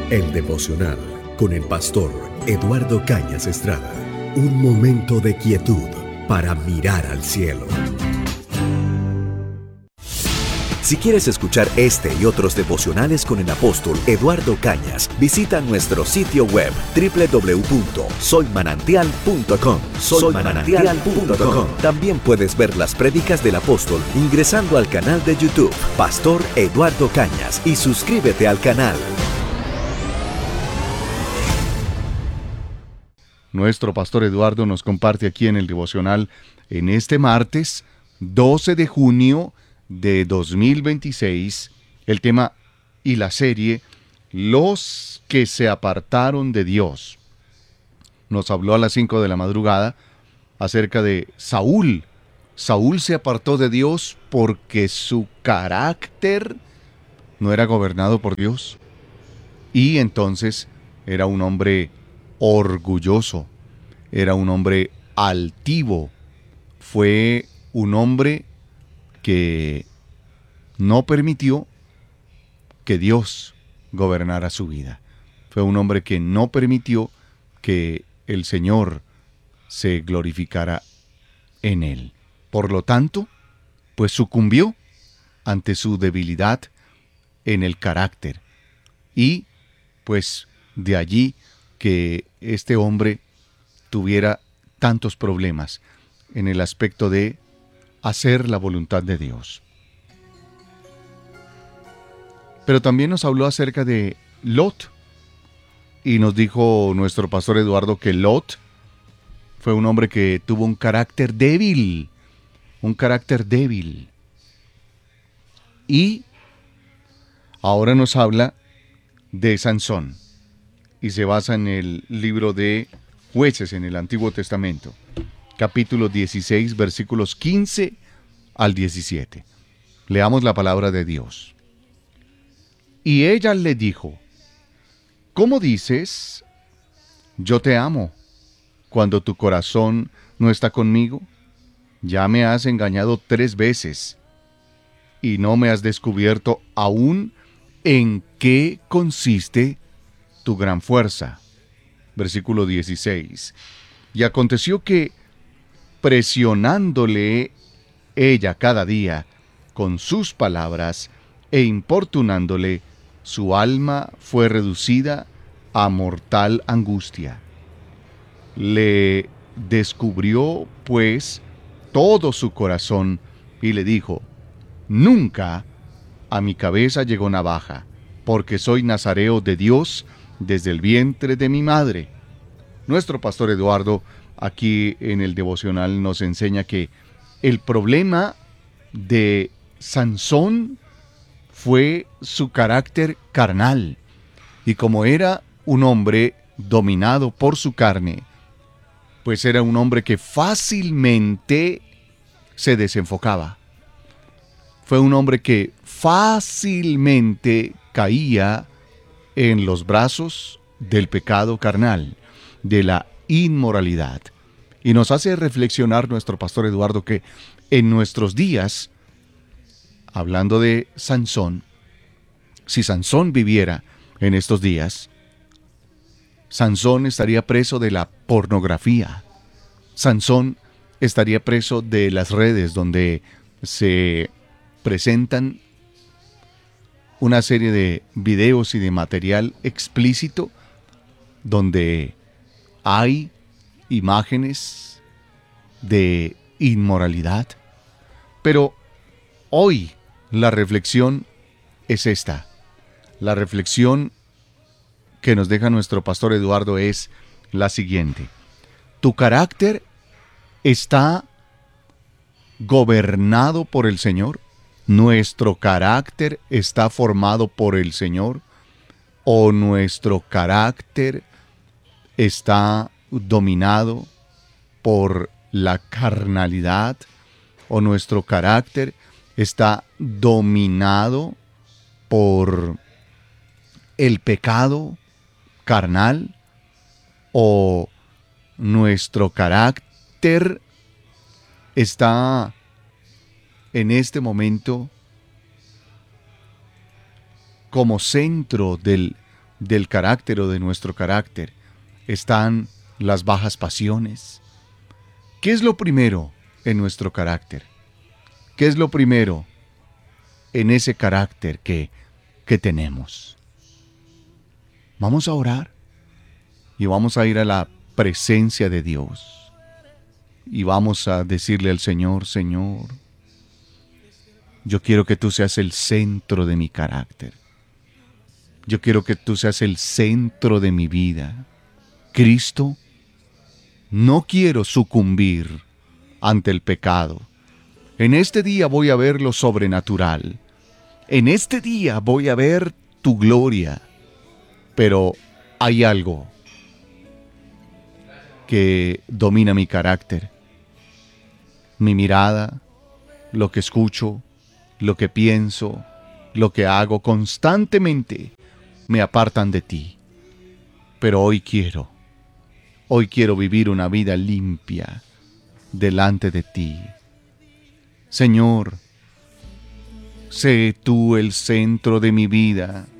El devocional con el pastor Eduardo Cañas Estrada. Un momento de quietud para mirar al cielo. Si quieres escuchar este y otros devocionales con el apóstol Eduardo Cañas, visita nuestro sitio web www.soymanantial.com. Soymanantial.com. También puedes ver las prédicas del apóstol ingresando al canal de YouTube Pastor Eduardo Cañas y suscríbete al canal. Nuestro pastor Eduardo nos comparte aquí en el devocional en este martes 12 de junio de 2026 el tema y la serie Los que se apartaron de Dios. Nos habló a las 5 de la madrugada acerca de Saúl. Saúl se apartó de Dios porque su carácter no era gobernado por Dios. Y entonces era un hombre orgulloso, era un hombre altivo, fue un hombre que no permitió que Dios gobernara su vida. Fue un hombre que no permitió que el Señor se glorificara en él. Por lo tanto, pues sucumbió ante su debilidad en el carácter. Y pues de allí que este hombre tuviera tantos problemas en el aspecto de hacer la voluntad de Dios. Pero también nos habló acerca de Lot, y nos dijo nuestro pastor Eduardo que Lot fue un hombre que tuvo un carácter débil, y ahora nos habla de Sansón, y se basa en el libro de Jueces en el Antiguo Testamento, capítulo 16, versículos 15 al 17. Leamos la palabra de Dios. Y ella le dijo: ¿Cómo dices, yo te amo, cuando tu corazón no está conmigo? Ya me has engañado 3 veces, y no me has descubierto aún en qué consiste tu gran fuerza. Versículo 16. Y aconteció que, presionándole ella cada día con sus palabras e importunándole, su alma fue reducida a mortal angustia. Le descubrió, pues, todo su corazón y le dijo: nunca a mi cabeza llegó navaja, porque soy nazareo de Dios desde el vientre de mi madre. Nuestro pastor Eduardo aquí en el devocional nos enseña que el problema de Sansón fue su carácter carnal, y como era un hombre dominado por su carne, pues era un hombre que fácilmente se desenfocaba. Fue un hombre que fácilmente caía en los brazos del pecado carnal, de la inmoralidad. Y nos hace reflexionar nuestro pastor Eduardo que en nuestros días, hablando de Sansón, si Sansón viviera en estos días, Sansón estaría preso de la pornografía. Sansón estaría preso de las redes donde se presentan una serie de videos y de material explícito donde hay imágenes de inmoralidad. Pero hoy la reflexión es esta. La reflexión que nos deja nuestro pastor Eduardo es la siguiente: ¿tu carácter está gobernado por el Señor? ¿Nuestro carácter está formado por el Señor? ¿O nuestro carácter está dominado por la carnalidad? ¿O nuestro carácter está dominado por el pecado carnal? ¿O nuestro carácter está en este momento como centro del del carácter o de nuestro carácter están las bajas pasiones. ¿Qué es lo primero en nuestro carácter? ¿Qué es lo primero en ese carácter que tenemos? Vamos a orar y vamos a ir a la presencia de Dios y vamos a decirle al Señor: Señor, yo quiero que tú seas el centro de mi carácter. Yo quiero que tú seas el centro de mi vida. Cristo, no quiero sucumbir ante el pecado. En este día voy a ver lo sobrenatural. En este día voy a ver tu gloria. Pero hay algo que domina mi carácter. Mi mirada, lo que escucho, lo que pienso, lo que hago constantemente me apartan de ti. Pero hoy quiero vivir una vida limpia delante de ti. Señor, sé tú el centro de mi vida.